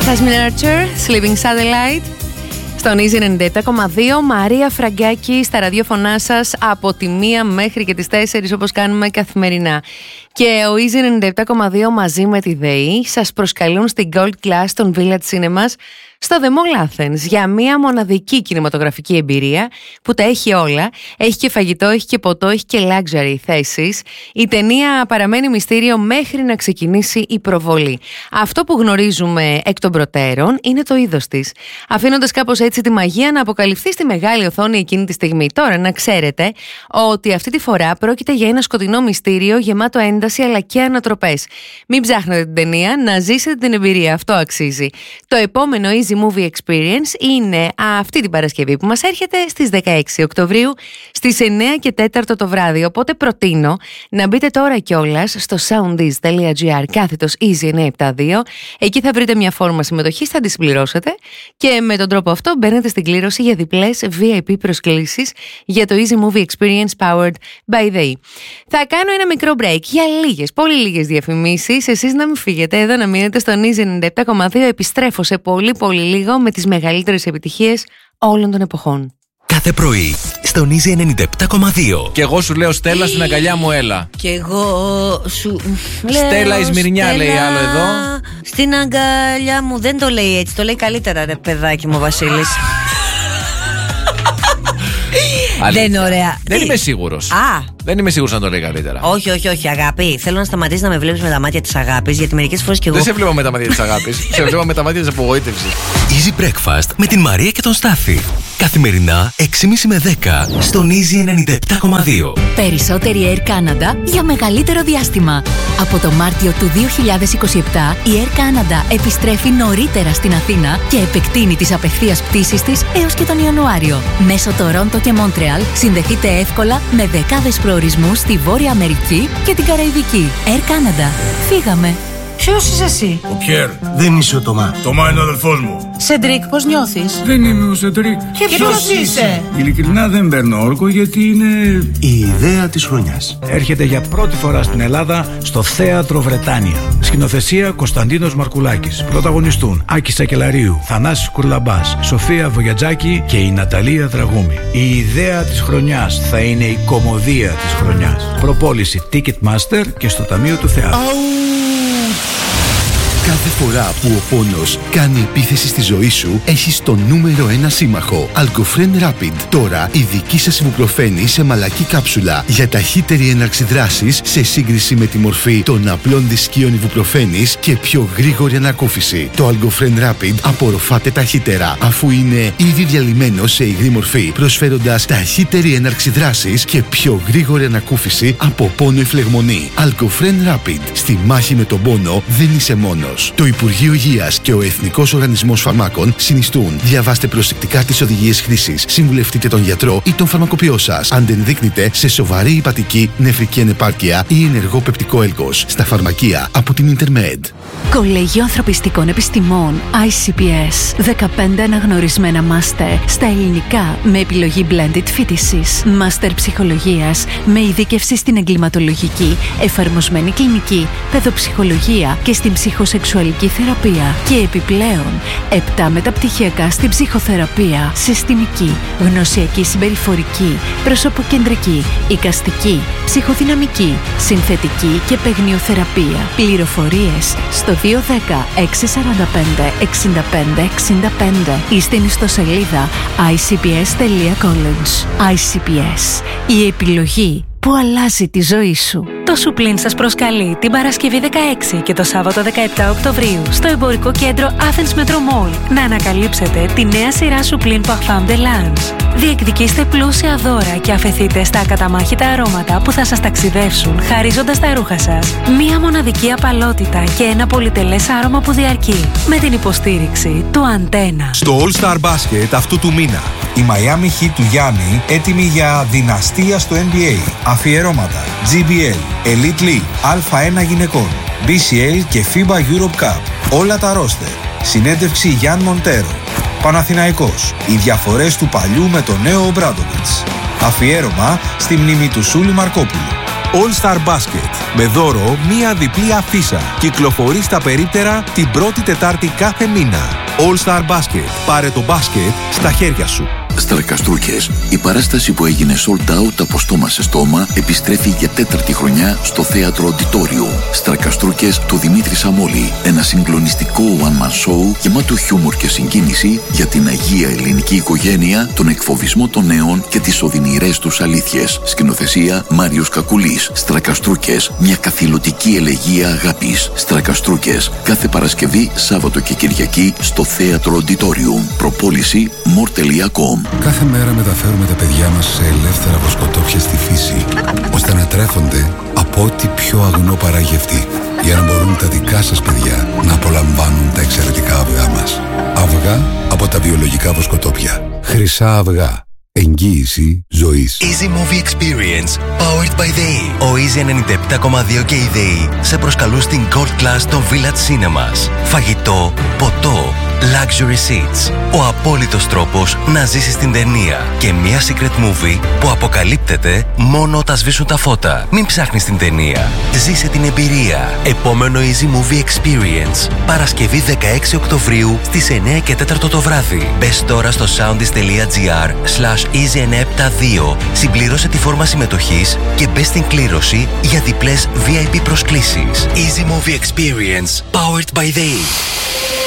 Jasmine Archer, Sleeping Satellite. Στον Easy 97,2, Μαρία Φραγκάκη στα ραδιόφωνά σας από τη 1 μέχρι και τις 4 όπως κάνουμε καθημερινά. Και ο Easy 97,2 μαζί με τη ΔΕΗ σας προσκαλούν στην Gold Class των Village Cinemas στο The Mall Athens για μια μοναδική κινηματογραφική εμπειρία που τα έχει όλα. Έχει και φαγητό, έχει και ποτό, έχει και luxury θέσεις. Η ταινία παραμένει μυστήριο μέχρι να ξεκινήσει η προβολή. Αυτό που γνωρίζουμε εκ των προτέρων είναι το είδος της, αφήνοντας κάπως έτσι τη μαγεία να αποκαλυφθεί στη μεγάλη οθόνη εκείνη τη στιγμή. Τώρα να ξέρετε ότι αυτή τη φορά πρόκειται για ένα σκοτεινό μυστήριο γεμάτο ένταση αλλά και ανατροπές. Μην ψάχνετε την ταινία, να ζήσετε την εμπειρία, αυτό αξίζει. Το επόμενο Easy Movie Experience είναι αυτή την Παρασκευή που μας έρχεται στις 16 Οκτωβρίου στις 9 και 4 το βράδυ. Οπότε προτείνω να μπείτε τώρα κιόλας στο soundease.gr/Easy972. Εκεί θα βρείτε μια φόρμα συμμετοχής, θα τη συμπληρώσετε και με τον τρόπο αυτό μπαίνετε στην κλήρωση για διπλές VIP προσκλήσεις για το Easy Movie Experience powered by ΔΕΗ. Θα κάνω ένα μικρό break για λίγες, πολύ λίγες διαφημίσεις. Εσείς να μην φύγετε εδώ, να μείνετε στον Easy 97,2. Επιστρέφω σε πολύ λίγο με τις μεγαλύτερες επιτυχίες όλων των εποχών. Κάθε πρωί στον Easy 97,2. Και εγώ σου λέω Στέλλα στην αγκαλιά μου έλα. Και εγώ σου Στέλλα η Σμυρνιά λέει άλλο εδώ. Στην αγκαλιά μου. Δεν το λέει έτσι, το λέει καλύτερα ρε παιδάκι μου ο Βασίλης. Δεν είναι ωραία. Δεν είμαι σίγουρος. Δεν είμαι σίγουρος να το λέει καλύτερα. Όχι, αγάπη. Θέλω να σταματήσεις να με βλέπεις με τα μάτια της αγάπης, γιατί μερικές φορές κι εγώ. Δεν σε βλέπω με τα μάτια της αγάπης. Σε βλέπω με τα μάτια της απογοήτευσης. Easy Breakfast με την Μαρία και τον Στάθη. Καθημερινά 6.30 με 10 στον Easy 97,2. Περισσότερη Air Canada για μεγαλύτερο διάστημα. Από το Μάρτιο του 2027 η Air Canada επιστρέφει νωρίτερα στην Αθήνα και επεκτείνει τις απευθείας πτήσεις της έως και τον Ιανουάριο. Μέσω Τορόντο και Μόντρεαλ συνδεθείτε εύκολα με δεκάδες προορισμούς στη Βόρεια Αμερική και την Καραϊβική. Air Canada. Φύγαμε. Ποιος είσαι εσύ? Ο Πιέρ. Δεν είσαι ο Τωμά. Τωμά είναι ο αδελφός μου. Σεντρίκ, πώς νιώθεις? Δεν είμαι ο Σεντρίκ. Και ποιος είσαι? Ειλικρινά δεν παίρνω όρκο γιατί είναι η ιδέα της χρονιάς. Έρχεται για πρώτη φορά στην Ελλάδα στο Θέατρο Βρετάνια. Σκηνοθεσία Κωνσταντίνος Μαρκουλάκης. Πρωταγωνιστούν Άκη Σακελαρίου, Θανάσης Κουρλαμπάς, Σοφία Βογιατζάκη και η Ναταλία Δραγούμη. Η ιδέα της χρονιάς θα είναι η κωμωδία της χρονιάς. Προπόληση Ticketmaster και στο Ταμείο του Θεάτρου. Κάθε φορά που ο πόνος κάνει επίθεση στη ζωή σου, έχεις το νούμερο 1 σύμμαχο. Algofren Rapid. Τώρα η δική σας Ibuprofen σε μαλακή κάψουλα για ταχύτερη έναρξη δράσης σε σύγκριση με τη μορφή των απλών δισκίων Ibuprofen και πιο γρήγορη ανακούφιση. Το Algofren Rapid απορροφάται ταχύτερα αφού είναι ήδη διαλυμένο σε υγρή μορφή, προσφέροντας ταχύτερη έναρξη δράσης και πιο γρήγορη ανακούφιση από πόνο ή φλεγμονή. Algofren Rapid. Στη μάχη με τον πόνο δεν είσαι μόνος. Το Υπουργείο Υγείας και ο Εθνικός Οργανισμός Φαρμάκων συνιστούν. Διαβάστε προσεκτικά τις οδηγίες χρήσης. Συμβουλευτείτε τον γιατρό ή τον φαρμακοποιό σας. Αν δεν δείκνετε σε σοβαρή υπατική, νεφρική ανεπάρκεια ή ενεργό πεπτικό έλκος. Στα φαρμακεία από την Intermed. Κολέγιο Ανθρωπιστικών Επιστημών ICPS. 15 αναγνωρισμένα μάστερ στα ελληνικά με επιλογή blended φοιτησης. Μάστερ ψυχολογίας με ειδίκευση στην εγκληματολογική, εφαρμοσμένη κλινική, παιδοψυχολογία και στην ψυχοσεξουαλική θεραπεία. Και επιπλέον 7 μεταπτυχιακά στην ψυχοθεραπεία, συστημική, γνωσιακή συμπεριφορική, προσωποκεντρική, εικαστική, ψυχοδυναμική, συνθετική και παιγνιοθεραπεία. Πληροφορίες στο 210 645 65 65 ή στην ιστοσελίδα icps.college. ICPS. Η επιλογή που αλλάζει τη ζωή σου. Το Suplin σας προσκαλεί την Παρασκευή 16 και το Σάββατο 17 Οκτωβρίου στο εμπορικό κέντρο Athens Metro Mall να ανακαλύψετε τη νέα σειρά Suplin Parfum de Lange. Διεκδικήστε πλούσια δώρα και αφεθείτε στα ακαταμάχητα αρώματα που θα σας ταξιδεύσουν χαρίζοντας τα ρούχα σας μία μοναδική απαλότητα και ένα πολυτελές άρωμα που διαρκεί, με την υποστήριξη του Αντένα. Στο All Star Basket αυτού του μήνα, η Miami Heat του Γιάννη έτοιμη για δυναστεία στο NBA. Αφιερώματα GBL, Elite League, Α1 γυναικών, BCL και FIBA Europe Cup. Όλα τα ρόστερ. Συνέντευξη Γιάν Μοντέρο. Παναθηναϊκός. Οι διαφορές του παλιού με τον νέο Ομπράντοβιτς. Αφιέρωμα στη μνήμη του Σούλη Μαρκόπουλου. All Star Basket. Με δώρο μία διπλή αφίσα. Κυκλοφορεί στα περίπτερα την πρώτη Τετάρτη κάθε μήνα. All Star Basket. Πάρε το μπάσκετ στα χέρια σου. Στρακαστρούκες. Η παράσταση που έγινε sold out από στόμα σε στόμα επιστρέφει για 4η χρονιά στο θέατρο Οντιτόριο. Στρακαστρούκες του Δημήτρη Σαμόλη. Ένα συγκλονιστικό one-man show γεμάτο χιούμορ και συγκίνηση για την αγία ελληνική οικογένεια, τον εκφοβισμό των νέων και τις οδυνηρές τους αλήθειες. Σκηνοθεσία Μάριος Κακουλής. Στρακαστρούκες. Μια καθηλωτική ελεγεία αγάπης. Στρακαστρούκες. Κάθε Παρασκευή, Σάββατο και Κυριακή στο θέατρο Οντιτόριο. Προπόληση more.com. Κάθε μέρα μεταφέρουμε τα παιδιά μας σε ελεύθερα βοσκοτόπια στη φύση, ώστε να τρέφονται από ό,τι πιο αγνό παράγει αυτή, για να μπορούν τα δικά σας παιδιά να απολαμβάνουν τα εξαιρετικά αυγά μας. Αυγά από τα βιολογικά βοσκοτόπια. Χρυσά αυγά. Εγγύηση ζωής. Easy Movie Experience, powered by ΔΕΗ. Ο Easy 97,2 και η ΔΕΗ σε προσκαλούν στην Gold Class των Village Cinemas. Φαγητό, ποτό, luxury seats. Ο απόλυτος τρόπος να ζήσεις την ταινία. Και μια secret movie που αποκαλύπτεται μόνο όταν σβήσουν τα φώτα. Μην ψάχνεις την ταινία. Ζήσε την εμπειρία. Επόμενο Easy Movie Experience. Παρασκευή 16 Οκτωβρίου στις 9 και 4 το βράδυ. Μπες τώρα στο soundis.gr/easy972. Συμπλήρωσε τη φόρμα συμμετοχής και μπες στην κλήρωση για διπλές VIP προσκλήσεις. Easy Movie Experience, powered by ΔΕΗ.